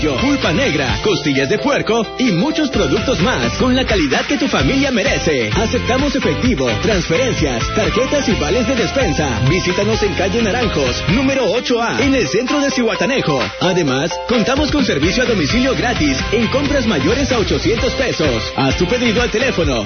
Pulpa negra, costillas de puerco y muchos productos más con la calidad que tu familia merece. Aceptamos efectivo, transferencias, tarjetas y vales de despensa. Visítanos en calle Naranjos, número 8A, en el centro de Zihuatanejo. Además, contamos con servicio a domicilio gratis en compras mayores a 800 pesos. Haz tu pedido al teléfono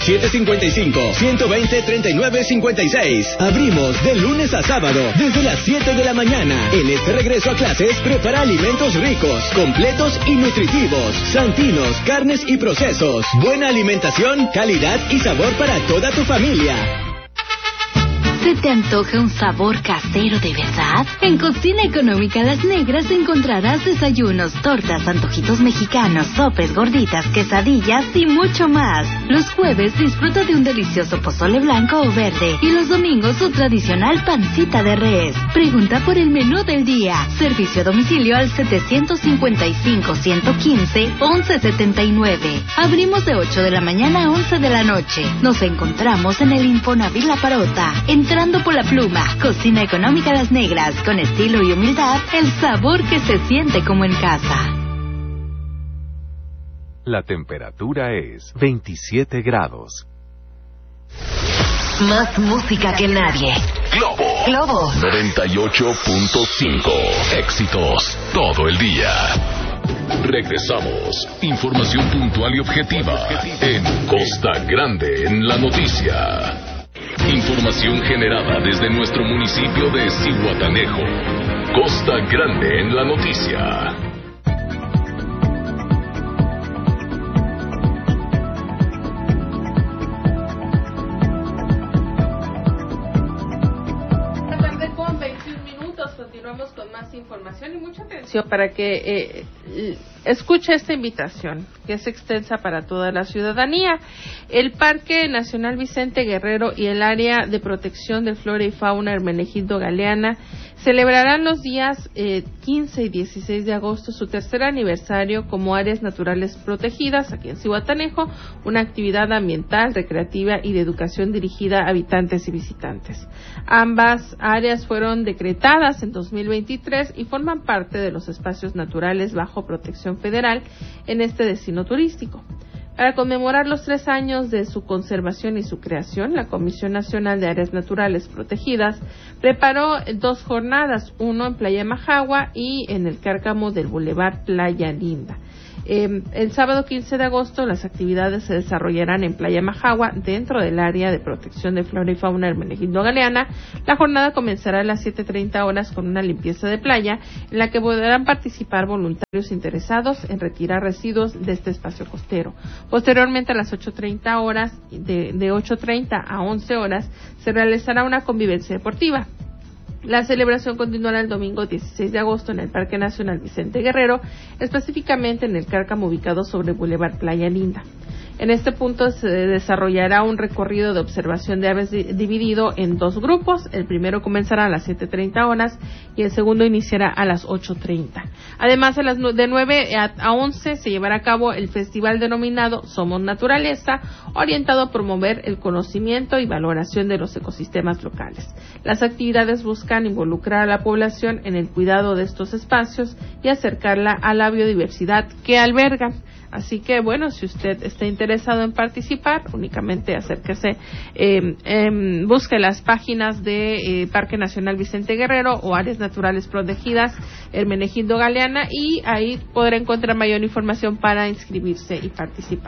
755-120-3956. Abrimos de lunes a sábado desde las 7 de la mañana. En este regreso a clases, prepara alimentos ricos, completos y nutritivos, santinos, carnes y procesos. Buena alimentación, calidad y sabor para toda tu familia. ¿Se te antoja un sabor casero de verdad? En Cocina Económica Las Negras encontrarás desayunos, tortas, antojitos mexicanos, sopes, gorditas, quesadillas y mucho más. Los jueves disfruta de un delicioso pozole blanco o verde y los domingos su tradicional pancita de res. Pregunta por el menú del día. Servicio a domicilio al 755-115-1179. Abrimos de 8 de la mañana a 11 de la noche. Nos encontramos en el Infonavit La Parota. Entrando por la Pluma. Cocina Económica Las Negras. Con estilo y humildad, el sabor que se siente como en casa. La temperatura es 27 grados. Más música que nadie. Globo 98.5. Éxitos todo el día. Regresamos. Información puntual y objetiva en Costa Grande en la noticia. Información generada desde nuestro municipio de Zihuatanejo. Costa Grande en la noticia. Continuamos con más información y mucha atención para que escuche esta invitación, que es extensa para toda la ciudadanía. El Parque Nacional Vicente Guerrero y el Área de Protección de Flora y Fauna Hermenegildo Galeana celebrarán los días 15 y 16 de agosto su tercer aniversario como áreas naturales protegidas aquí en Zihuatanejo, una actividad ambiental, recreativa y de educación dirigida a habitantes y visitantes. Ambas áreas fueron decretadas en 2023 y forman parte de los espacios naturales bajo protección federal en este destino turístico. Para conmemorar los 3 años de su conservación y su creación, la Comisión Nacional de Áreas Naturales Protegidas preparó 2 jornadas, uno en Playa Majagua y en el Cárcamo del Boulevard Playa Linda. El sábado 15 de agosto las actividades se desarrollarán en Playa Majagua dentro del área de protección de flora y fauna Hermenegildo Galeana. La jornada comenzará a las 7:30 horas con una limpieza de playa en la que podrán participar voluntarios interesados en retirar residuos de este espacio costero. Posteriormente a las 8:30 horas, de 8:30 a 11 horas, se realizará una convivencia deportiva. La celebración continuará el domingo 16 de agosto en el Parque Nacional Vicente Guerrero, específicamente en el Cárcamo ubicado sobre Boulevard Playa Linda. En este punto se desarrollará un recorrido de observación de aves dividido en 2 grupos. El primero comenzará a las 7:30 horas y el segundo iniciará a las 8:30. Además, de 9 a 11 se llevará a cabo el festival denominado Somos Naturaleza, orientado a promover el conocimiento y valoración de los ecosistemas locales. Las actividades buscan involucrar a la población en el cuidado de estos espacios y acercarla a la biodiversidad que albergan. Así que, bueno, si usted está interesado en participar, únicamente acérquese, busque las páginas de Parque Nacional Vicente Guerrero o Áreas Naturales Protegidas Hermenegildo Galeana y ahí podrá encontrar mayor información para inscribirse y participar.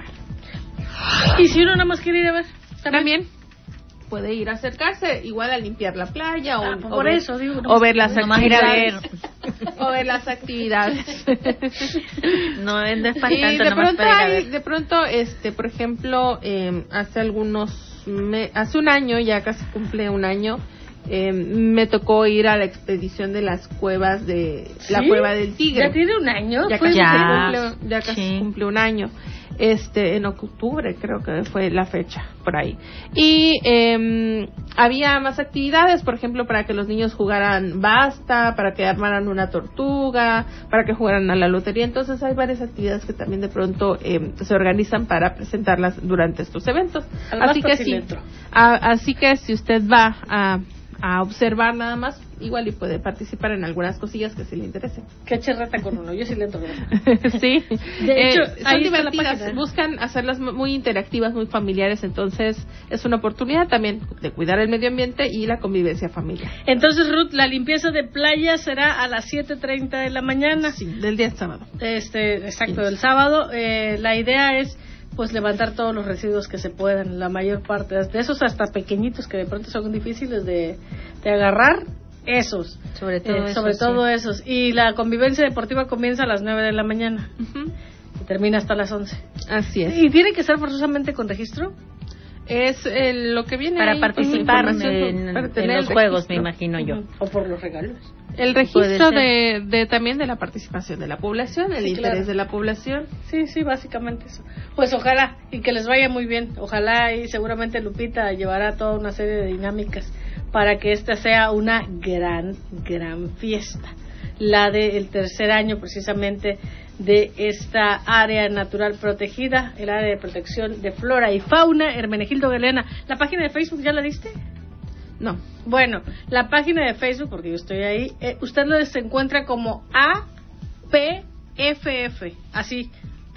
Y si uno nada más quiere ir a ver, también puede ir a acercarse, igual a limpiar la playa o ver las actividades. O ver las actividades. No es y de pronto, por ejemplo, hace un año, ya casi cumple un año, me tocó ir a la expedición de las cuevas de la Cueva del Tigre. ¿Ya tiene un año? Ya casi cumple un año. En octubre creo que fue la fecha, por ahí. Y había más actividades, por ejemplo, para que los niños jugaran basta, para que armaran una tortuga, para que jugaran a la lotería. Entonces hay varias actividades que también de pronto se organizan para presentarlas durante estos eventos. Así que si usted va a observar nada más, igual y puede participar en algunas cosillas que sí le interesen. Qué cherrata con uno, yo sí le entro. Sí, de hecho, son ahí está la divertidas, página. buscan hacerlas muy interactivas, muy familiares, entonces es una oportunidad también de cuidar el medio ambiente y la convivencia familiar. Entonces, Ruth, la limpieza de playa será a las 7:30 de la mañana. Sí, del día sábado. Exacto, del sábado. La idea es pues levantar todos los residuos que se puedan, la mayor parte de esos, hasta pequeñitos que de pronto son difíciles de agarrar, esos. Sobre todo Todo esos. Y la convivencia deportiva comienza a las 9 de la mañana y termina hasta las 11. Así es. ¿Y tiene que ser forzosamente con registro? Es lo que viene para ahí, participar información para tener en los el juegos, me registro. imagino yo. O por los regalos. El registro de también de la participación de la población, el Sí, interés claro. de la población. Sí, básicamente eso. Pues ojalá, y que les vaya muy bien. Ojalá, y seguramente Lupita llevará toda una serie de dinámicas para que esta sea una gran fiesta. La del tercer año, precisamente, de esta área natural protegida, el área de protección de flora y fauna, Hermenegildo Galeana. ¿La página de Facebook ya la diste? No. Bueno, la página de Facebook, porque yo estoy ahí, usted lo se encuentra como APFF, así,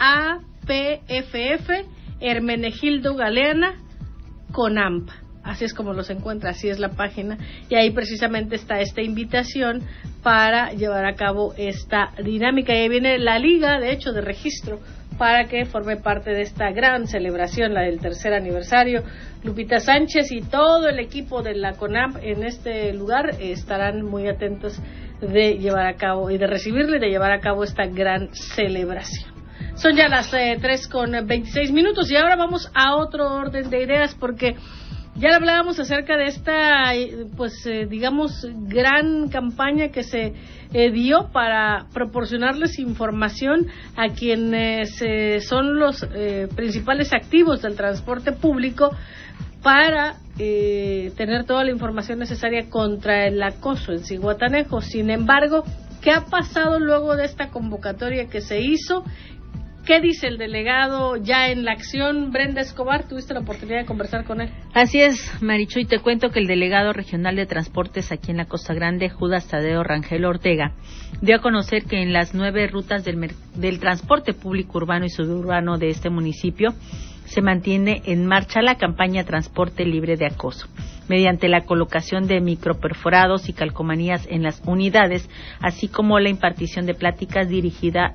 APFF, Hermenegildo Galeana, con AMPA. Así es como los encuentra, así es la página. Y ahí precisamente está esta invitación para llevar a cabo esta dinámica. Y ahí viene la liga, de hecho, de registro, para que forme parte de esta gran celebración, la del tercer aniversario. Lupita Sánchez y todo el equipo de la CONAMP en este lugar estarán muy atentos de llevar a cabo y de recibirle y de llevar a cabo esta gran celebración. Son ya las 3:26 y ahora vamos a otro orden de ideas, porque ya hablábamos acerca de esta, digamos, gran campaña que se dio para proporcionarles información a quienes son los principales activos del transporte público para tener toda la información necesaria contra el acoso en Zihuatanejo. Sin embargo, ¿qué ha pasado luego de esta convocatoria que se hizo? ¿Qué dice el delegado ya en la acción? Brenda Escobar, tuviste la oportunidad de conversar con él. Así es, Marichuy, te cuento que el delegado regional de transportes aquí en la Costa Grande, Judas Tadeo Rangel Ortega, dio a conocer que en las 9 rutas del transporte público urbano y suburbano de este municipio se mantiene en marcha la campaña Transporte Libre de Acoso, mediante la colocación de microperforados y calcomanías en las unidades, así como la impartición de pláticas dirigidas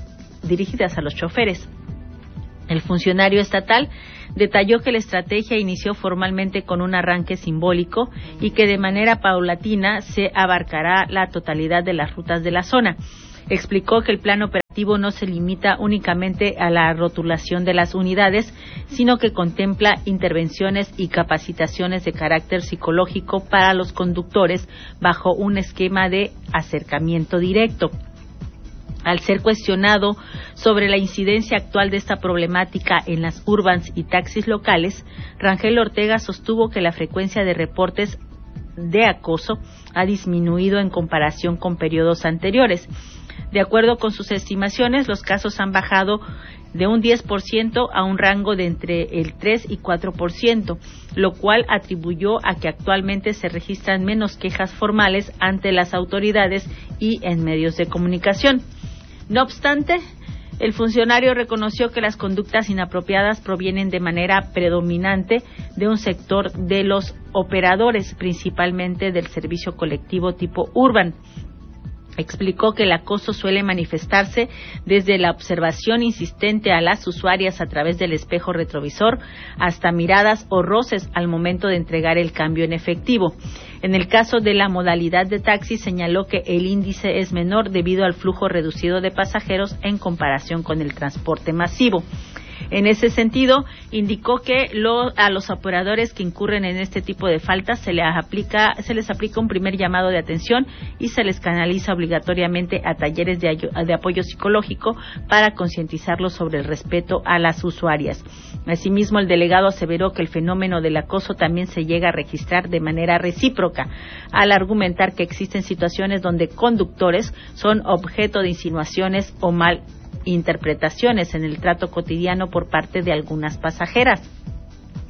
a los choferes. El funcionario estatal detalló que la estrategia inició formalmente con un arranque simbólico y que de manera paulatina se abarcará la totalidad de las rutas de la zona. Explicó que el plan operativo no se limita únicamente a la rotulación de las unidades, sino que contempla intervenciones y capacitaciones de carácter psicológico para los conductores bajo un esquema de acercamiento directo. Al ser cuestionado sobre la incidencia actual de esta problemática en las urbans y taxis locales, Rangel Ortega sostuvo que la frecuencia de reportes de acoso ha disminuido en comparación con periodos anteriores. De acuerdo con sus estimaciones, los casos han bajado de un 10% a un rango de entre el 3 y 4%, lo cual atribuyó a que actualmente se registran menos quejas formales ante las autoridades y en medios de comunicación. No obstante, el funcionario reconoció que las conductas inapropiadas provienen de manera predominante de un sector de los operadores, principalmente del servicio colectivo tipo urban. Explicó que el acoso suele manifestarse desde la observación insistente a las usuarias a través del espejo retrovisor hasta miradas o roces al momento de entregar el cambio en efectivo. En el caso de la modalidad de taxi, señaló que el índice es menor debido al flujo reducido de pasajeros en comparación con el transporte masivo. En ese sentido, indicó que a los operadores que incurren en este tipo de faltas se les aplica un primer llamado de atención y se les canaliza obligatoriamente a talleres de apoyo psicológico para concientizarlos sobre el respeto a las usuarias. Asimismo, el delegado aseveró que el fenómeno del acoso también se llega a registrar de manera recíproca, al argumentar que existen situaciones donde conductores son objeto de insinuaciones o interpretaciones en el trato cotidiano por parte de algunas pasajeras.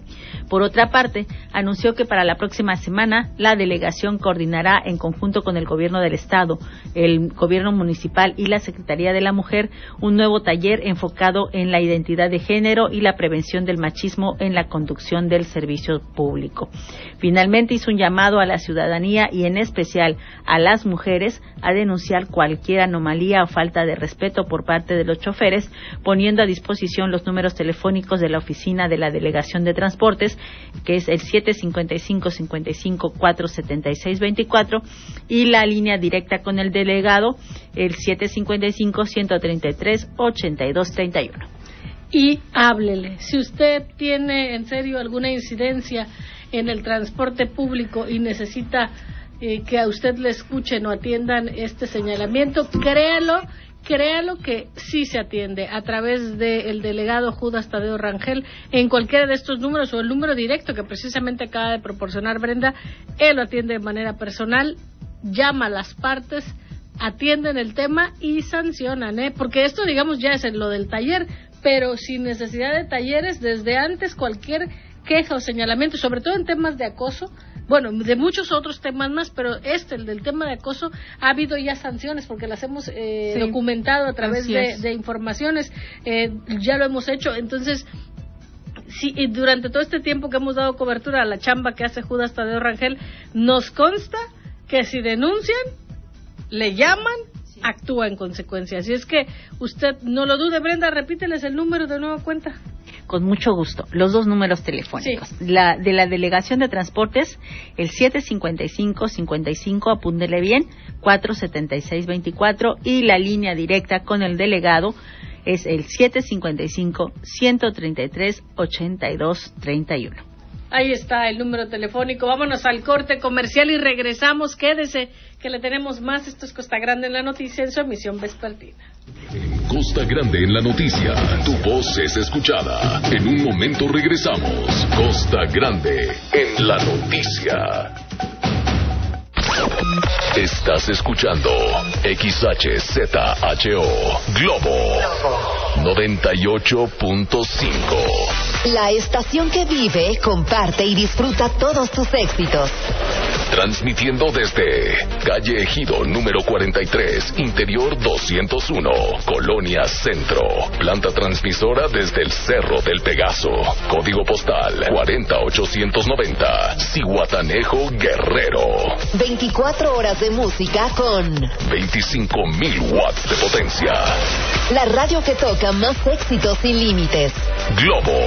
Por otra parte, anunció que para la próxima semana la delegación coordinará en conjunto con el gobierno del estado, el gobierno municipal y la Secretaría de la Mujer un nuevo taller enfocado en la identidad de género y la prevención del machismo en la conducción del servicio público. Finalmente hizo un llamado a la ciudadanía y en especial a las mujeres a denunciar cualquier anomalía o falta de respeto por parte de los choferes, poniendo a disposición los números telefónicos de la oficina de la Delegación de Transportes, que es el 755-55-476-24, y la línea directa con el delegado, el 755-133-8231. Y háblele. Si usted tiene en serio alguna incidencia en el transporte público y necesita que a usted le escuchen o atiendan este señalamiento, créalo que sí se atiende a través del delegado Judas Tadeo Rangel en cualquiera de estos números o el número directo que precisamente acaba de proporcionar Brenda. Él lo atiende de manera personal, llama a las partes, atienden el tema y sancionan, porque esto digamos ya es en lo del taller, pero sin necesidad de talleres, desde antes cualquier queja o señalamiento, sobre todo en temas de acoso, bueno, de muchos otros temas más, pero el del tema de acoso, ha habido ya sanciones porque las hemos documentado a través de informaciones, ya lo hemos hecho. Entonces, sí, y durante todo este tiempo que hemos dado cobertura a la chamba que hace Judas Tadeo Rangel, nos consta que si denuncian, le llaman, actúa en consecuencia. Así es que usted no lo dude. Brenda, repíteles el número de nueva cuenta. Con mucho gusto. Los dos números telefónicos. Sí. De la Delegación de Transportes, el 755-55, apúntele bien, 476-24, y la línea directa con el delegado es el 755-133-8231. Ahí está el número telefónico. Vámonos al corte comercial y regresamos. Quédese, que le tenemos más. Esto es Costa Grande en la Noticia en su emisión vespertina. Costa Grande en la Noticia. Tu voz es escuchada. En un momento regresamos. Costa Grande en la Noticia. Estás escuchando XHZHO Globo 98.5. La estación que vive, comparte y disfruta todos tus éxitos. Transmitiendo desde Calle Ejido número 43, Interior 201, Colonia Centro. Planta transmisora desde el Cerro del Pegaso. Código postal 40890, Zihuatanejo, Guerrero. 24 horas de música con 25,000 watts de potencia. La radio que toca más éxitos sin límites. Globo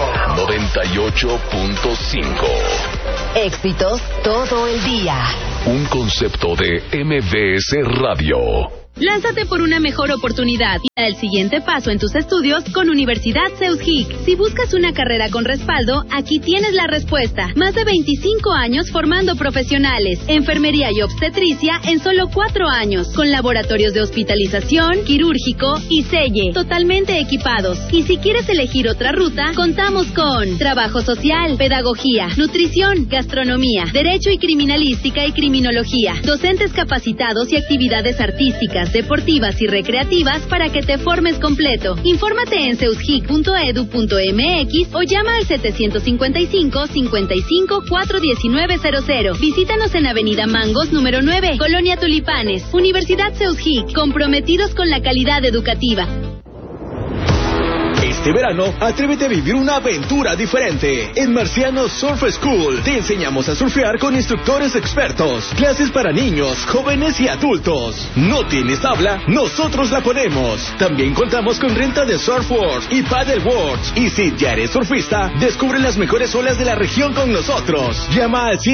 98.5. Éxitos todo el día. Un concepto de MBS Radio. Lánzate por una mejor oportunidad y da el siguiente paso en tus estudios con Universidad Seushic. Si buscas una carrera con respaldo, aquí tienes la respuesta. Más de 25 años formando profesionales, enfermería y obstetricia en solo 4 años, con laboratorios de hospitalización, quirúrgico y selle, totalmente equipados. Y si quieres elegir otra ruta, contamos con trabajo social, pedagogía, nutrición, gastronomía, derecho y criminalística y criminología, docentes capacitados y actividades artísticas, deportivas y recreativas para que te formes completo. Infórmate en seushic.edu.mx o llama al 755-55-41900. Visítanos en Avenida Mangos, número 9, Colonia Tulipanes. Universidad Seushic, comprometidos con la calidad educativa. Este verano, atrévete a vivir una aventura diferente. En Marciano Surf School te enseñamos a surfear con instructores expertos. Clases para niños, jóvenes y adultos. ¿No tienes tabla? Nosotros la ponemos. También contamos con renta de surfboards y paddleboards. Y si ya eres surfista, descubre las mejores olas de la región con nosotros. Llama al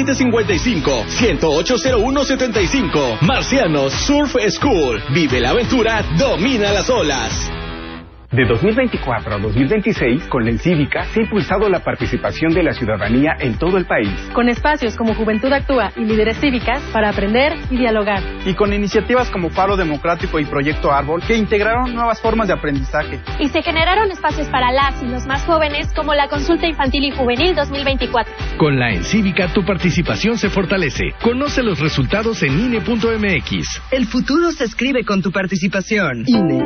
755-108-0175. Marciano Surf School. Vive la aventura, domina las olas. De 2024 a 2026, con la Cívica se ha impulsado la participación de la ciudadanía en todo el país. Con espacios como Juventud Actúa y Líderes Cívicas para aprender y dialogar. Y con iniciativas como Faro Democrático y Proyecto Árbol que integraron nuevas formas de aprendizaje. Y se generaron espacios para las y los más jóvenes como la Consulta Infantil y Juvenil 2024. Con la Cívica tu participación se fortalece. Conoce los resultados en INE.mx. El futuro se escribe con tu participación. INE.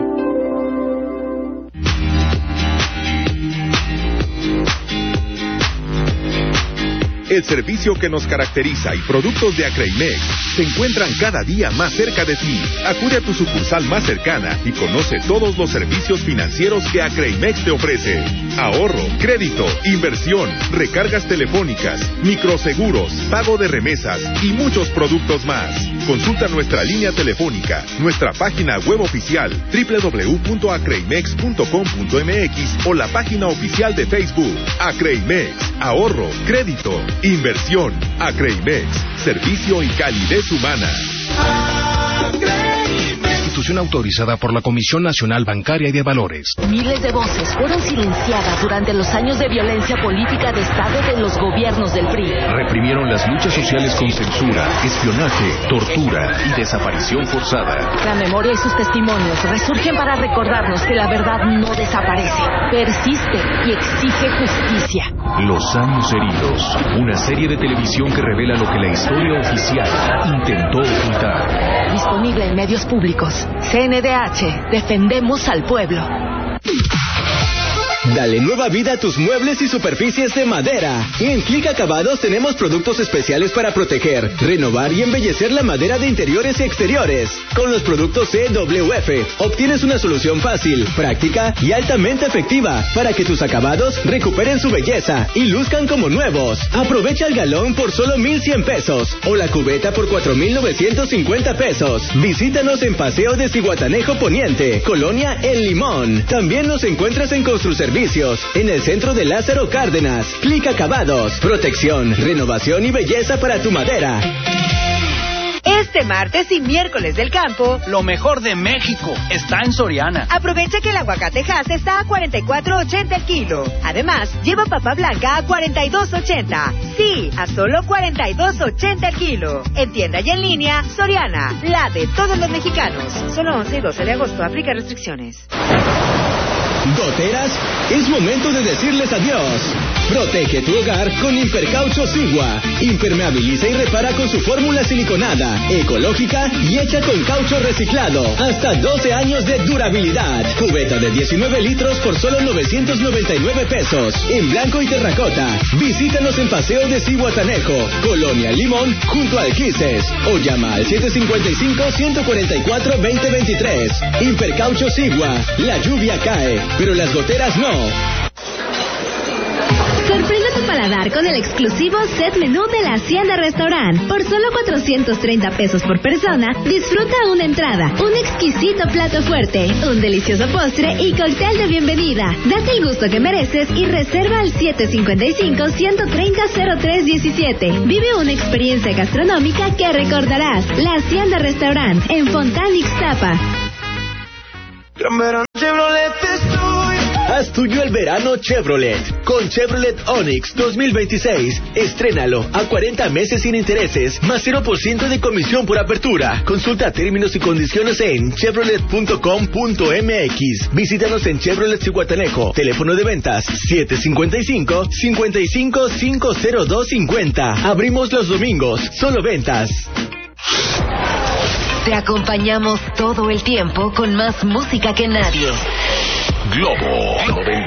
El servicio que nos caracteriza y productos de Acreimex se encuentran cada día más cerca de ti. Acude a tu sucursal más cercana y conoce todos los servicios financieros que Acreimex te ofrece. Ahorro, crédito, inversión, recargas telefónicas, microseguros, pago de remesas y muchos productos más. Consulta nuestra línea telefónica, nuestra página web oficial www.acreimex.com.mx o la página oficial de Facebook. Acreimex, ahorro, crédito, inversión. Acreimex, servicio y calidez humana. Institución autorizada por la Comisión Nacional Bancaria y de Valores. Miles de voces fueron silenciadas durante los años de violencia política de Estado de los gobiernos del PRI. Reprimieron las luchas sociales con censura, espionaje, tortura y desaparición forzada. La memoria y sus testimonios resurgen para recordarnos que la verdad no desaparece, persiste y exige justicia. Los años heridos, una serie de televisión que revela lo que la historia oficial intentó ocultar. Disponible en medios públicos. CNDH, defendemos al pueblo. Dale nueva vida a tus muebles y superficies de madera. En Click Acabados tenemos productos especiales para proteger, renovar y embellecer la madera de interiores y exteriores. Con los productos CWF obtienes una solución fácil, práctica y altamente efectiva para que tus acabados recuperen su belleza y luzcan como nuevos. Aprovecha el galón por solo 1,100 pesos o la cubeta por 4,950 pesos. Visítanos en Paseo de Zihuatanejo Poniente, Colonia El Limón. También nos encuentras en Construservicios en el centro de Lázaro Cárdenas. Click Acabados, protección, renovación y belleza para tu madera. Este martes y miércoles del campo, lo mejor de México está en Soriana. Aprovecha que el aguacate Hass está a $44.80 el kilo. Además, lleva papa blanca a $42.80. Sí, a solo $42.80 el kilo. En tienda y en línea, Soriana, la de todos los mexicanos. Solo 11 y 12 de agosto, aplica restricciones. Goteras, es momento de decirles adiós. Protege tu hogar con Impercaucho Sigua. Impermeabiliza y repara con su fórmula siliconada, ecológica y hecha con caucho reciclado. Hasta 12 años de durabilidad. Cubeta de 19 litros por solo 999 pesos. En blanco y terracota. Visítanos en Paseo de Zihuatanejo, Colonia Limón, junto al Quises. O llama al 755-144-2023. Impercaucho Sigua. La lluvia cae, pero las goteras no. Sorprende tu paladar con el exclusivo set menú de la Hacienda Restaurant. Por solo 430 pesos por persona, disfruta una entrada, un exquisito plato fuerte, un delicioso postre y cóctel de bienvenida. Date el gusto que mereces y reserva al 755-130-0317. Vive una experiencia gastronómica que recordarás. La Hacienda Restaurant en Fontán, Ixtapa. Haz tuyo el verano Chevrolet. Con Chevrolet Onix 2026, estrénalo a 40 meses sin intereses, más 0% de comisión por apertura. Consulta términos y condiciones en chevrolet.com.mx. Visítanos en Chevrolet Zihuatanejo. Teléfono de ventas 755-55-50250. Abrimos los domingos. Solo ventas. Te acompañamos todo el tiempo con más música que nadie. Globo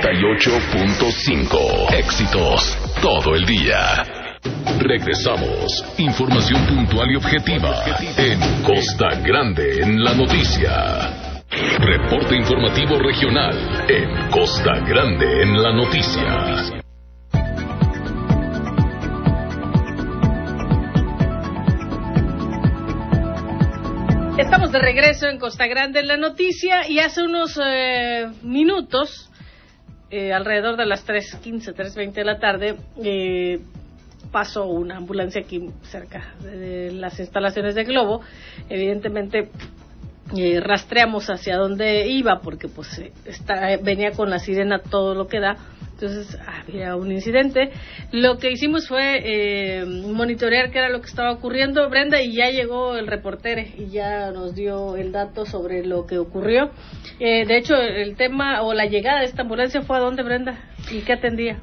98.5. Éxitos todo el día. Regresamos. Información puntual y objetiva en Costa Grande en la noticia. Reporte informativo regional en Costa Grande en la noticia. Estamos de regreso en Costa Grande en la noticia y hace unos minutos, alrededor de las 3:15, 3:20 de la tarde, pasó una ambulancia aquí cerca de las instalaciones de Globo. Evidentemente rastreamos hacia dónde iba porque pues venía con la sirena todo lo que da. Entonces había un incidente. Lo que hicimos fue monitorear qué era lo que estaba ocurriendo, Brenda, y ya llegó el reportero y ya nos dio el dato sobre lo que ocurrió. De hecho, el tema o la llegada de esta ambulancia fue a dónde, Brenda, y qué atendía.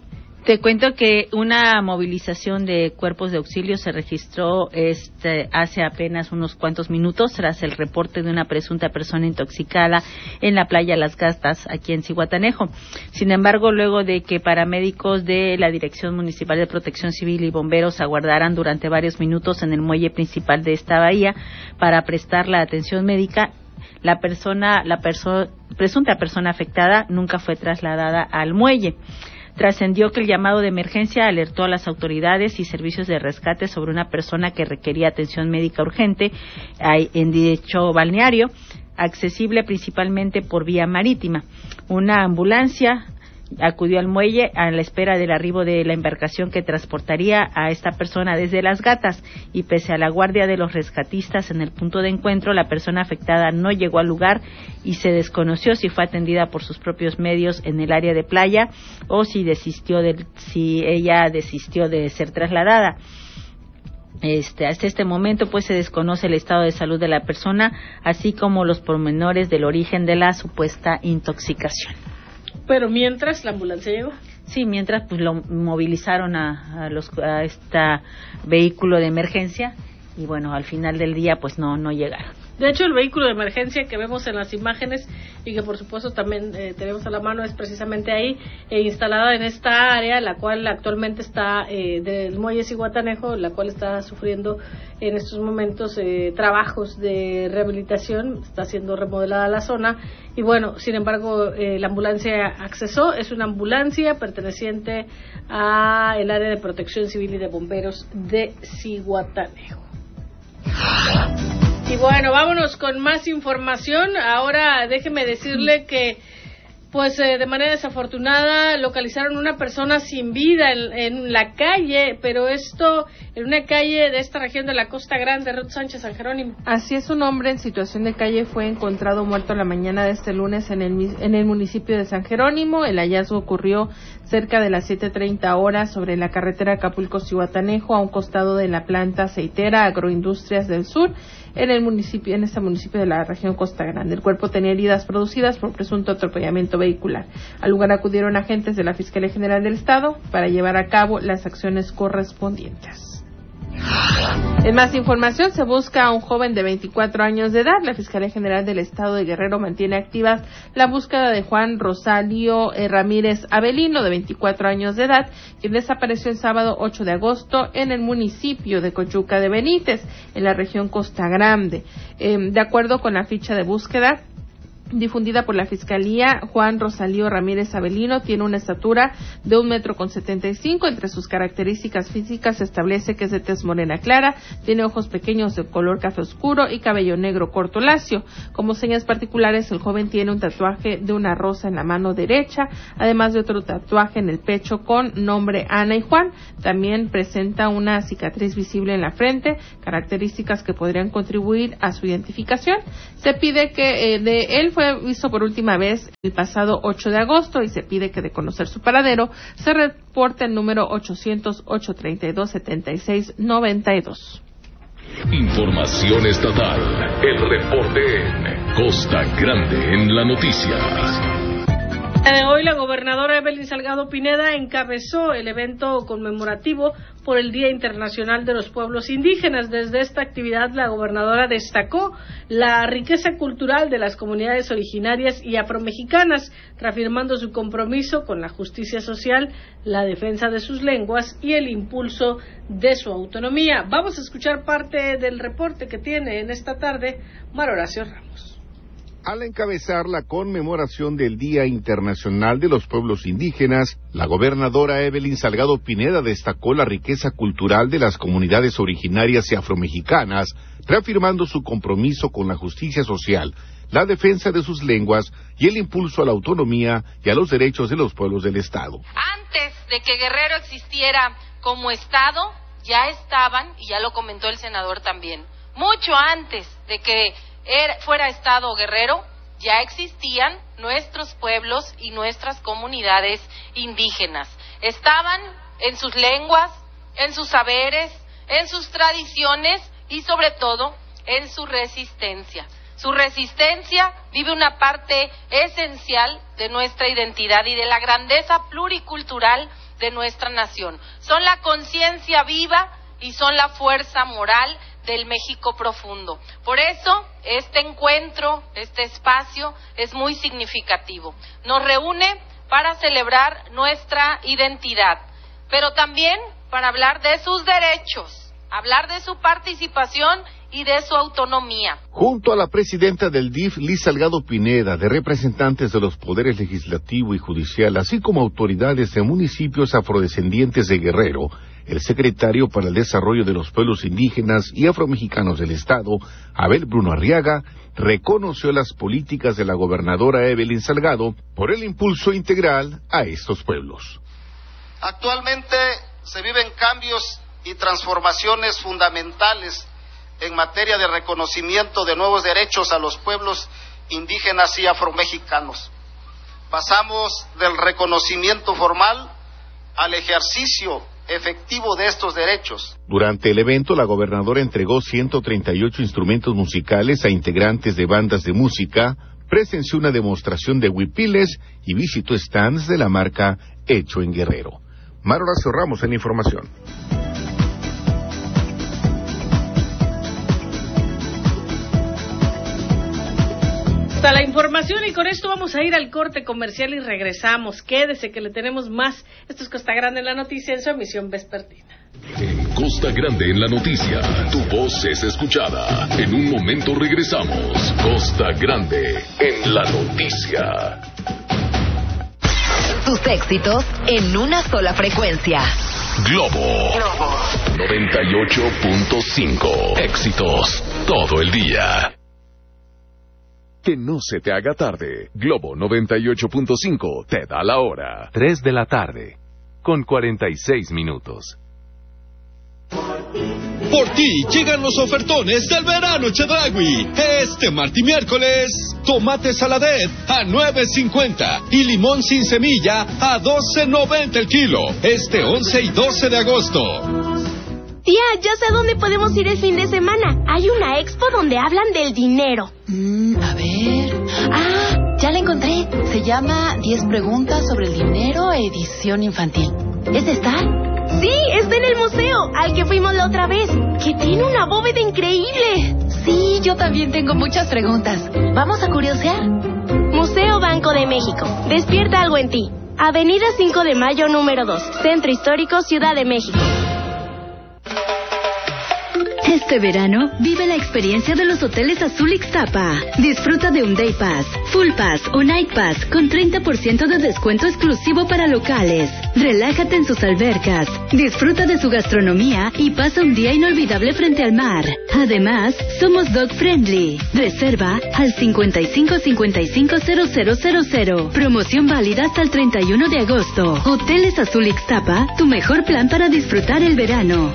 Te cuento que una movilización de cuerpos de auxilio se registró hace apenas unos cuantos minutos tras el reporte de una presunta persona intoxicada en la playa Las Gatas, aquí en Zihuatanejo. Sin embargo, luego de que paramédicos de la Dirección Municipal de Protección Civil y bomberos aguardaran durante varios minutos en el muelle principal de esta bahía para prestar la atención médica, la presunta persona afectada nunca fue trasladada al muelle. Trascendió que el llamado de emergencia alertó a las autoridades y servicios de rescate sobre una persona que requería atención médica urgente en dicho balneario, accesible principalmente por vía marítima. Una ambulancia acudió al muelle a la espera del arribo de la embarcación que transportaría a esta persona desde Las Gatas, y pese a la guardia de los rescatistas en el punto de encuentro, la persona afectada no llegó al lugar y se desconoció si fue atendida por sus propios medios en el área de playa o si ella desistió de ser trasladada. Hasta este momento pues se desconoce el estado de salud de la persona, así como los pormenores del origen de la supuesta intoxicación. Pero mientras la ambulancia llegó. Sí, mientras pues lo movilizaron a este vehículo de emergencia y bueno, al final del día pues no llegaron. De hecho, el vehículo de emergencia que vemos en las imágenes y que por supuesto también tenemos a la mano es precisamente ahí, instalada en esta área, la cual actualmente está del muelle Zihuatanejo, la cual está sufriendo en estos momentos trabajos de rehabilitación, está siendo remodelada la zona y bueno, sin embargo, la ambulancia accesó, es una ambulancia perteneciente a el área de protección civil y de bomberos de Zihuatanejo. Y bueno, vámonos con más información. Ahora déjeme decirle que pues de manera desafortunada localizaron una persona sin vida en la calle, pero esto en una calle de esta región de la Costa Grande, Ruth Sánchez, San Jerónimo. Así es, un hombre en situación de calle fue encontrado muerto la mañana de este lunes en el municipio de San Jerónimo. El hallazgo ocurrió cerca de las 7:30 horas sobre la carretera Acapulco-Zihuatanejo, a un costado de la planta aceitera Agroindustrias del Sur, en este municipio de la región Costa Grande. El cuerpo tenía heridas producidas por presunto atropellamiento vehicular. Al lugar acudieron agentes de la Fiscalía General del Estado para llevar a cabo las acciones correspondientes. En más información, se busca a un joven de 24 años de edad. La Fiscalía General del Estado de Guerrero mantiene activas la búsqueda de Juan Rosalio Ramírez Avelino, de 24 años de edad, quien desapareció el sábado 8 de agosto en el municipio de Coyuca de Benítez, en la región Costa Grande. De acuerdo con la ficha de búsqueda difundida por la Fiscalía, Juan Rosalío Ramírez Avelino tiene una estatura de 1,75 m. Entre sus características físicas se establece que es de tez morena clara, tiene ojos pequeños de color café oscuro y cabello negro corto lacio. Como señas particulares, el joven tiene un tatuaje de una rosa en la mano derecha, además de otro tatuaje en el pecho con nombre Ana y Juan. También presenta una cicatriz visible en la frente, características que podrían contribuir a su identificación. Se pide que de él fue visto por última vez el pasado 8 de agosto y se pide que, de conocer su paradero, se reporte el número 800-832-7692. Información estatal. El reporte en Costa Grande en la noticia. Hoy la gobernadora Evelyn Salgado Pineda encabezó el evento conmemorativo por el Día Internacional de los Pueblos Indígenas. Desde esta actividad, la gobernadora destacó la riqueza cultural de las comunidades originarias y afromexicanas, reafirmando su compromiso con la justicia social, la defensa de sus lenguas y el impulso de su autonomía. Vamos a escuchar parte del reporte que tiene en esta tarde Mar Horacio Ramos. Al encabezar la conmemoración del Día Internacional de los Pueblos Indígenas, la gobernadora Evelyn Salgado Pineda destacó la riqueza cultural de las comunidades originarias y afromexicanas, reafirmando su compromiso con la justicia social, la defensa de sus lenguas y el impulso a la autonomía y a los derechos de los pueblos del Estado. Antes de que Guerrero existiera como Estado, ya estaban, y ya lo comentó el senador también, mucho antes de que fuera Estado Guerrero, ya existían nuestros pueblos y nuestras comunidades indígenas. Estaban en sus lenguas, en sus saberes, en sus tradiciones y sobre todo en su resistencia. Su resistencia vive una parte esencial de nuestra identidad y de la grandeza pluricultural de nuestra nación. Son la conciencia viva y son la fuerza moral del México profundo. Por eso, este encuentro, este espacio es muy significativo. Nos reúne para celebrar nuestra identidad, pero también para hablar de sus derechos, hablar de su participación y de su autonomía. Junto a la presidenta del DIF, Liz Salgado Pineda, de representantes de los poderes legislativo y judicial, así como autoridades de municipios afrodescendientes de Guerrero, el secretario para el Desarrollo de los Pueblos Indígenas y Afromexicanos del Estado, Abel Bruno Arriaga, reconoció las políticas de la gobernadora Evelyn Salgado por el impulso integral a estos pueblos. Actualmente se viven cambios y transformaciones fundamentales en materia de reconocimiento de nuevos derechos a los pueblos indígenas y afromexicanos. Pasamos del reconocimiento formal al ejercicio efectivo de estos derechos. Durante el evento, la gobernadora entregó 138 instrumentos musicales a integrantes de bandas de música, presenció una demostración de huipiles y visitó stands de la marca Hecho en Guerrero. Mario Horacio Ramos en información. La información, y con esto vamos a ir al corte comercial y regresamos. Quédese que le tenemos más. Esto es Costa Grande en la Noticia en su emisión vespertina. En Costa Grande en la Noticia, tu voz es escuchada. En un momento regresamos. Costa Grande en la Noticia. Tus éxitos en una sola frecuencia. Globo 98.5. Éxitos todo el día. Que no se te haga tarde. Globo 98.5 te da la hora. 3 de la tarde, con 46 minutos. Por ti llegan los ofertones del verano Chedraui. Este martes y miércoles, tomate saladet a $9.50 y limón sin semilla a $12.90 el kilo. Este 11 y 12 de agosto. Tía, ya sé a dónde podemos ir el fin de semana. Hay una expo donde hablan del dinero. A ver... Ah, ya la encontré. Se llama 10 preguntas sobre el dinero, edición infantil. ¿Es esta? Sí, está en el museo, al que fuimos la otra vez, que tiene una bóveda increíble. Sí, yo también tengo muchas preguntas. ¿Vamos a curiosear? Museo Banco de México. Despierta algo en ti. Avenida 5 de Mayo, número 2. Centro Histórico, Ciudad de México. Este verano, vive la experiencia de los hoteles Azul Ixtapa. Disfruta de un Day Pass, Full Pass o Night Pass con 30% de descuento exclusivo para locales. Relájate en sus albercas, disfruta de su gastronomía y pasa un día inolvidable frente al mar. Además, somos dog friendly. Reserva al 55550000. Promoción válida hasta el 31 de agosto. Hoteles Azul Ixtapa, tu mejor plan para disfrutar el verano.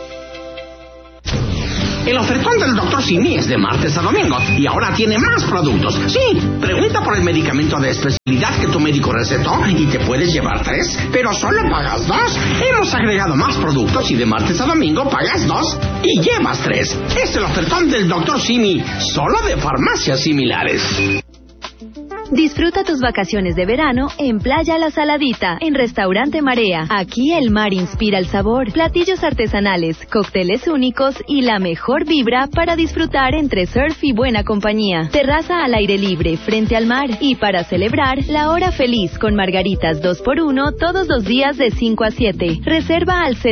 El ofertón del Dr. Simi es de martes a domingo y ahora tiene más productos. Sí, pregunta por el medicamento de especialidad que tu médico recetó y te puedes llevar 3, pero solo pagas 2. Hemos agregado más productos y de martes a domingo pagas 2 y llevas 3. Es el ofertón del Dr. Simi, solo de farmacias similares. Disfruta tus vacaciones de verano en Playa La Saladita, en Restaurante Marea. Aquí el mar inspira el sabor, platillos artesanales, cócteles únicos y la mejor vibra para disfrutar entre surf y buena compañía. Terraza al aire libre, frente al mar. Y para celebrar, la hora feliz con margaritas 2x1 todos los días de 5 a 7. Reserva al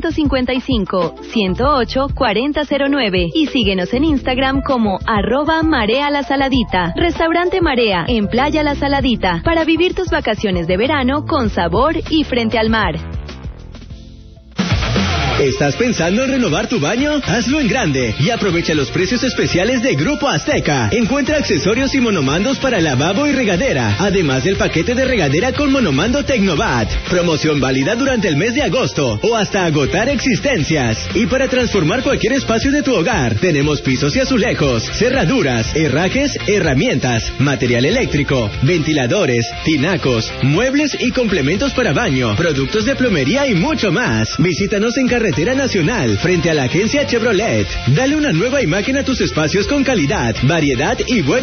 755-108-4009 y síguenos en Instagram como @MareaLaSaladita. Restaurante Marea, en Playa La Saladita, para vivir tus vacaciones de verano con sabor y frente al mar. ¿Estás pensando en renovar tu baño? Hazlo en grande y aprovecha los precios especiales de Grupo Azteca. Encuentra accesorios y monomandos para lavabo y regadera, además del paquete de regadera con monomando Tecnovat. Promoción válida durante el mes de agosto o hasta agotar existencias. Y para transformar cualquier espacio de tu hogar, tenemos pisos y azulejos, cerraduras, herrajes, herramientas, material eléctrico, ventiladores, tinacos, muebles y complementos para baño, productos de plomería y mucho más. Visítanos en Carretera Nacional, frente a la agencia Chevrolet. Dale una nueva imagen a tus espacios con calidad, variedad y buen